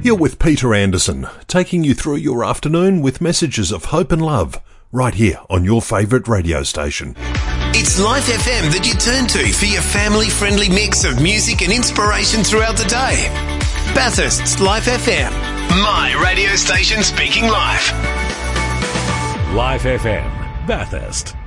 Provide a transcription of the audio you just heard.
You're with Peter Anderson, taking you through your afternoon with messages of hope and love, right here on your favourite radio station. It's Life FM that you turn to for your family-friendly mix of music and inspiration throughout the day. Bathurst's Life FM, my radio station speaking live. Life FM, Bathurst.